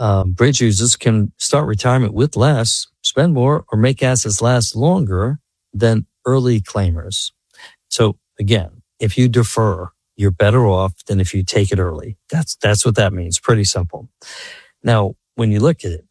bridge users can start retirement with less, spend more, or make assets last longer than early claimers. So again, if you defer, you're better off than if you take it early. That's what that means. Pretty simple. Now, when you look at it,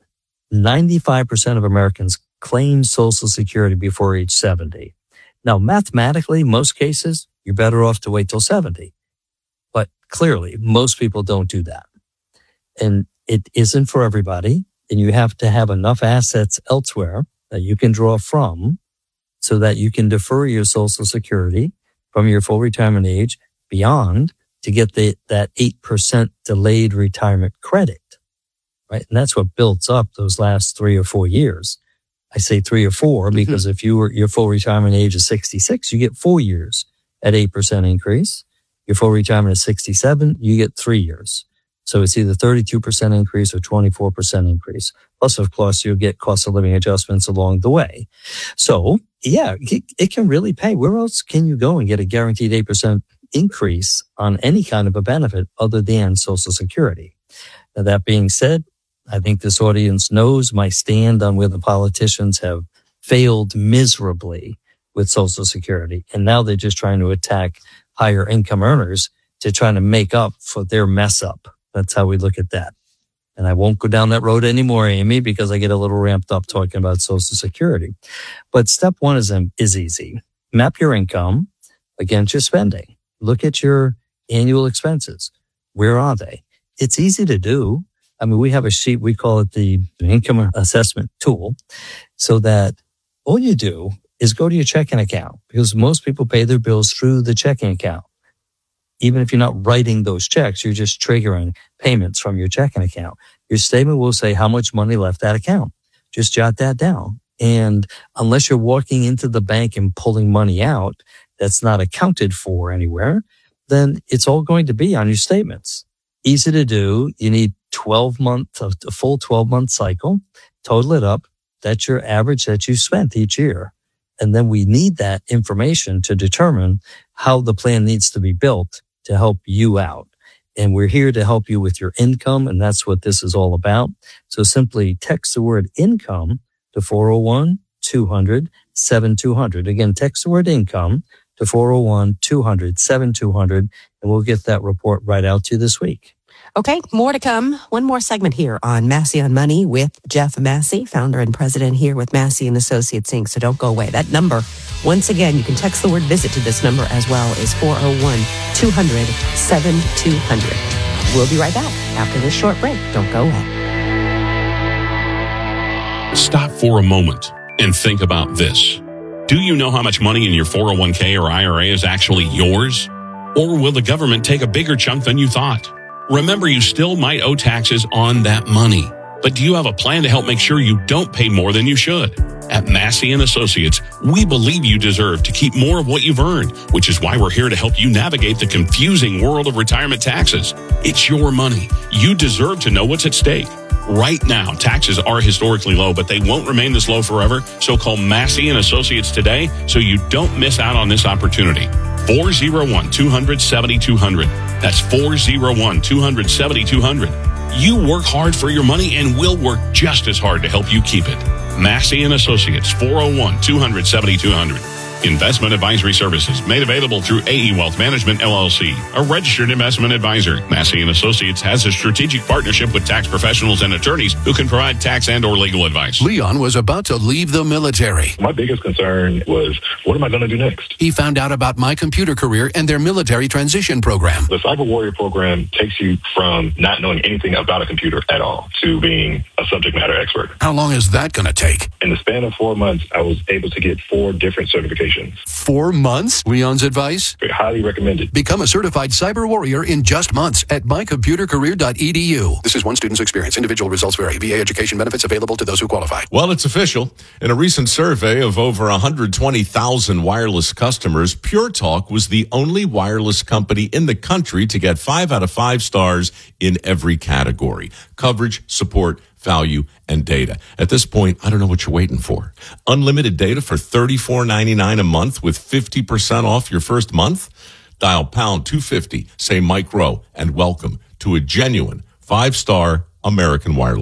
95% of Americans claim Social Security before age 70. Now, mathematically, most cases, you're better off to wait till 70. But clearly, most people don't do that. And it isn't for everybody. And you have to have enough assets elsewhere that you can draw from so that you can defer your Social Security from your full retirement age beyond to get that 8% delayed retirement credit, right? And that's what builds up those last 3 or 4 years. I say 3 or 4 because if your full retirement age is 66, you get 4 years at 8% increase. Your full retirement is 67, you get 3 years. So it's either 32% increase or 24% increase. Plus, of course, you'll get cost of living adjustments along the way. So, yeah, it can really pay. Where else can you go and get a guaranteed 8% increase on any kind of a benefit other than Social Security? Now, that being said, I think this audience knows my stand on where the politicians have failed miserably with Social Security. And now they're just trying to attack higher income earners to try to make up for their mess up. That's how we look at that. And I won't go down that road anymore, Amy, because I get a little ramped up talking about Social Security. But step one is easy. Map your income against your spending. Look at your annual expenses. Where are they? It's easy to do. I mean, we have a sheet, we call it the income assessment tool, so that all you do is go to your checking account, because most people pay their bills through the checking account. Even if you're not writing those checks, you're just triggering payments from your checking account. Your statement will say how much money left that account. Just jot that down. And unless you're walking into the bank and pulling money out that's not accounted for anywhere, then it's all going to be on your statements. Easy to do. You need a full 12-month cycle. Total it up. That's your average that you spent each year. And then we need that information to determine how the plan needs to be built to help you out. And we're here to help you with your income, and that's what this is all about. So simply text the word income to 401-200-7200. Again, text the word income to 401-200-7200, and we'll get that report right out to you this week. Okay, more to come. One more segment here on Massey on Money with Jeff Massey, founder and president here with Massey and Associates Inc. So don't go away. That number, once again, you can text the word visit to this number as well, is 401-200-7200. We'll be right back after this short break. Don't go away. Stop for a moment and think about this. Do you know how much money in your 401k or IRA is actually yours? Or will the government take a bigger chunk than you thought? Remember, you still might owe taxes on that money. But do you have a plan to help make sure you don't pay more than you should? At Massey & Associates, we believe you deserve to keep more of what you've earned, which is why we're here to help you navigate the confusing world of retirement taxes. It's your money. You deserve to know what's at stake. Right now, taxes are historically low, but they won't remain this low forever. So call Massey & Associates today so you don't miss out on this opportunity. 401-200-7200. That's 401-200-7200. You work hard for your money, and we'll work just as hard to help you keep it. Massey & Associates, 401-200-7200. Investment advisory services made available through AE Wealth Management, LLC, a registered investment advisor. Massey & Associates has a strategic partnership with tax professionals and attorneys who can provide tax and or legal advice. Leon was about to leave the military. My biggest concern was, what am I going to do next? He found out about My Computer Career and their military transition program. The Cyber Warrior program takes you from not knowing anything about a computer at all to being a subject matter expert. How long is that going to take? In the span of 4 months, I was able to get 4 different certifications. 4 months? Leon's advice? Highly recommended. Become a certified cyber warrior in just months at mycomputercareer.edu. This is one student's experience. Individual results vary. VA education benefits available to those who qualify. Well, it's official. In a recent survey of over 120,000 wireless customers, Pure Talk was the only wireless company in the country to get 5 out of 5 stars in every category: coverage, support, value, and data. At this point, I don't know what you're waiting for. Unlimited data for $34.99 a month with 50% off your first month? Dial pound 250, say Mike Rowe, and welcome to a genuine 5-star American wireless